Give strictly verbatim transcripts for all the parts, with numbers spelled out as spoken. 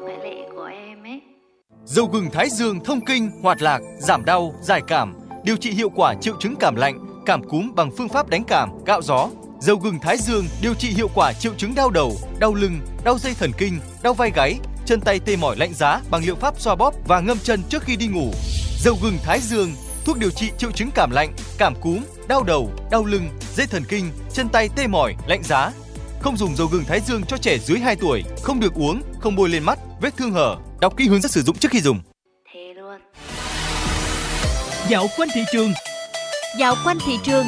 ngoại lệ của em ấy. Dầu gừng Thái Dương thông kinh, hoạt lạc, giảm đau, giải cảm, điều trị hiệu quả triệu chứng cảm lạnh, cảm cúm bằng phương pháp đánh cảm, cạo gió. Dầu gừng Thái Dương điều trị hiệu quả triệu chứng đau đầu, đau lưng, đau dây thần kinh, đau vai gáy, chân tay tê mỏi lạnh giá bằng liệu pháp xoa bóp và ngâm chân trước khi đi ngủ. Dầu gừng Thái Dương, thuốc điều trị triệu chứng cảm lạnh, cảm cúm, đau đầu, đau lưng, dây thần kinh, chân tay tê mỏi, lạnh giá. Không dùng dầu gừng Thái Dương cho trẻ dưới hai tuổi, không được uống, không bôi lên mắt, vết thương hở. Đọc kỹ hướng dẫn sử dụng trước khi dùng. Thế luôn. Dạo quanh thị trường. Dạo quanh thị trường.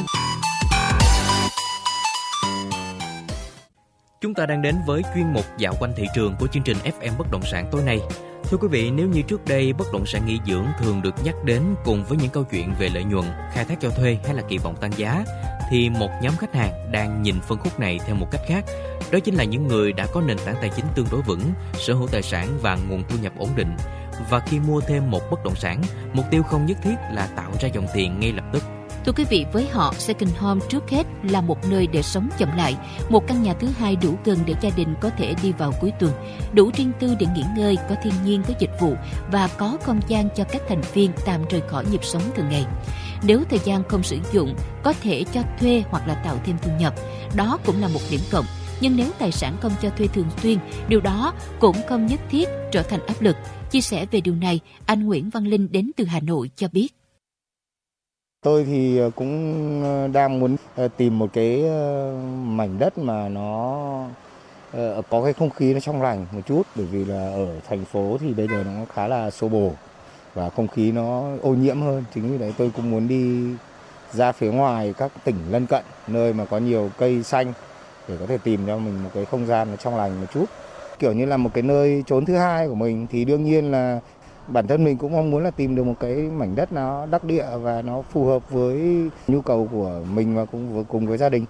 Chúng ta đang đến với chuyên mục Dạo quanh thị trường của chương trình ép em Bất động sản tối nay. Thưa quý vị, nếu như trước đây bất động sản nghỉ dưỡng thường được nhắc đến cùng với những câu chuyện về lợi nhuận, khai thác cho thuê hay là kỳ vọng tăng giá, thì một nhóm khách hàng đang nhìn phân khúc này theo một cách khác. Đó chính là những người đã có nền tảng tài chính tương đối vững, sở hữu tài sản và nguồn thu nhập ổn định. Và khi mua thêm một bất động sản, mục tiêu không nhất thiết là tạo ra dòng tiền ngay lập tức. Thưa quý vị, với họ, second home trước hết là một nơi để sống chậm lại, một căn nhà thứ hai đủ gần để gia đình có thể đi vào cuối tuần, đủ riêng tư để nghỉ ngơi, có thiên nhiên, có dịch vụ và có không gian cho các thành viên tạm rời khỏi nhịp sống thường ngày. Nếu thời gian không sử dụng, có thể cho thuê hoặc là tạo thêm thu nhập, đó cũng là một điểm cộng. Nhưng nếu tài sản không cho thuê thường xuyên, điều đó cũng không nhất thiết trở thành áp lực. Chia sẻ về điều này, anh Nguyễn Văn Linh đến từ Hà Nội cho biết. Tôi thì cũng đang muốn tìm một cái mảnh đất mà nó có cái không khí nó trong lành một chút, bởi vì là ở thành phố thì bây giờ nó khá là xô bồ và không khí nó ô nhiễm hơn. Chính vì đấy tôi cũng muốn đi ra phía ngoài các tỉnh lân cận, nơi mà có nhiều cây xanh để có thể tìm cho mình một cái không gian nó trong lành một chút. Kiểu như là một cái nơi trốn thứ hai của mình thì đương nhiên là bản thân mình cũng mong muốn là tìm được một cái mảnh đất nó đắc địa và nó phù hợp với nhu cầu của mình và cũng cùng với gia đình.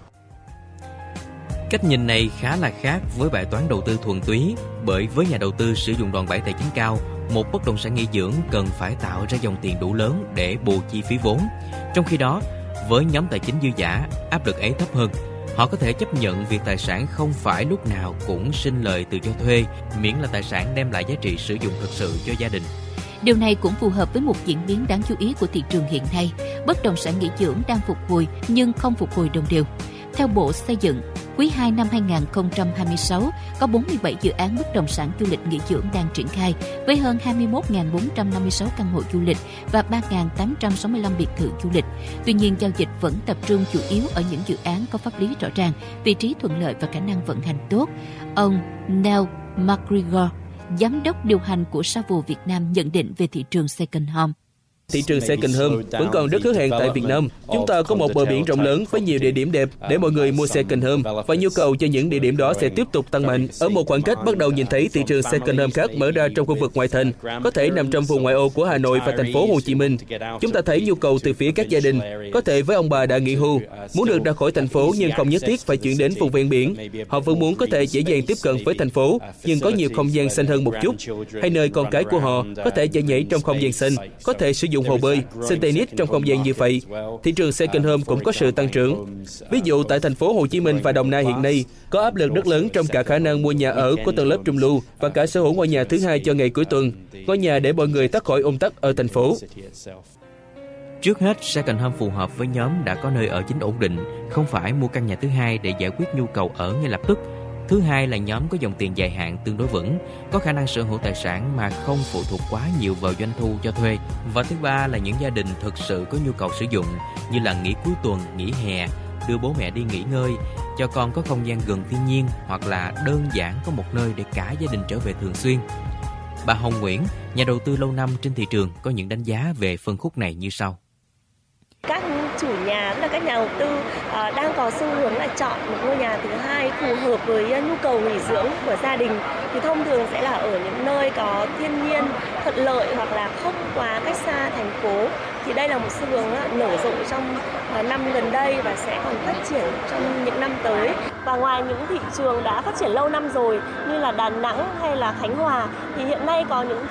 Cách nhìn này khá là khác với bài toán đầu tư thuần túy, bởi với nhà đầu tư sử dụng đòn bẩy tài chính cao, một bất động sản nghỉ dưỡng cần phải tạo ra dòng tiền đủ lớn để bù chi phí vốn. Trong khi đó, với nhóm tài chính dư dả, áp lực ấy thấp hơn. Họ có thể chấp nhận việc tài sản không phải lúc nào cũng sinh lời từ cho thuê, miễn là tài sản đem lại giá trị sử dụng thực sự cho gia đình. Điều này cũng phù hợp với một diễn biến đáng chú ý của thị trường hiện nay. Bất động sản nghỉ dưỡng đang phục hồi nhưng không phục hồi đồng đều. Theo Bộ Xây dựng, quý hai năm hai không hai sáu có bốn mươi bảy dự án bất động sản du lịch nghỉ dưỡng đang triển khai với hơn hai mươi mốt nghìn bốn trăm năm mươi sáu căn hộ du lịch và ba nghìn tám trăm sáu mươi lăm biệt thự du lịch. Tuy nhiên, giao dịch vẫn tập trung chủ yếu ở những dự án có pháp lý rõ ràng, vị trí thuận lợi và khả năng vận hành tốt. Ông Neil McGregor, giám đốc điều hành của Savills Việt Nam nhận định về thị trường second home. Thị trường second home vẫn còn rất hứa hẹn tại Việt Nam. Chúng ta có một bờ biển rộng lớn với nhiều địa điểm đẹp để mọi người mua second home và nhu cầu cho những địa điểm đó sẽ tiếp tục tăng mạnh. Ở một khoảng cách bắt đầu nhìn thấy thị trường second home khác mở ra trong khu vực ngoại thành, có thể nằm trong vùng ngoại ô của Hà Nội và thành phố Hồ Chí Minh. Chúng ta thấy nhu cầu từ phía các gia đình, có thể với ông bà đã nghỉ hưu, muốn được ra khỏi thành phố nhưng không nhất thiết phải chuyển đến vùng ven biển. Họ vẫn muốn có thể dễ dàng tiếp cận với thành phố nhưng có nhiều không gian xanh hơn một chút, hay nơi con cái của họ có thể chạy nhảy trong không gian xanh, có thể sử dụng hồ bơi, sân tennis trong không gian như vậy. Thị trường second home cũng có sự tăng trưởng. Ví dụ tại thành phố Hồ Chí Minh và Đồng Nai hiện nay có áp lực rất lớn trong cả khả năng mua nhà ở của tầng lớp trung lưu và cả sở hữu ngôi nhà thứ hai cho ngày cuối tuần, ngôi nhà để mọi người thoát khỏi ùn tắc ở thành phố. Trước hết, second home phù hợp với nhóm đã có nơi ở chính ổn định, không phải mua căn nhà thứ hai để giải quyết nhu cầu ở ngay lập tức. Thứ hai là nhóm có dòng tiền dài hạn tương đối vững, có khả năng sở hữu tài sản mà không phụ thuộc quá nhiều vào doanh thu cho thuê. Và thứ ba là những gia đình thực sự có nhu cầu sử dụng, như là nghỉ cuối tuần, nghỉ hè, đưa bố mẹ đi nghỉ ngơi, cho con có không gian gần thiên nhiên, hoặc là đơn giản có một nơi để cả gia đình trở về thường xuyên. Bà Hồng Nguyễn, nhà đầu tư lâu năm trên thị trường, có những đánh giá về phân khúc này như sau. Các chủ nhà, tức là các nhà đầu tư uh, đang có xu hướng là chọn một ngôi nhà thứ hai phù hợp với nhu cầu nghỉ dưỡng của gia đình, thì thông thường sẽ là ở những nơi có thiên nhiên thuận lợi hoặc là không quá cách xa thành phố. Thì đây là một xu hướng uh, nở rộ trong uh, năm gần đây và sẽ còn phát triển trong những năm tới. Và ngoài những thị trường đã phát triển lâu năm rồi như là Đà Nẵng hay là Khánh Hòa, thì hiện nay có những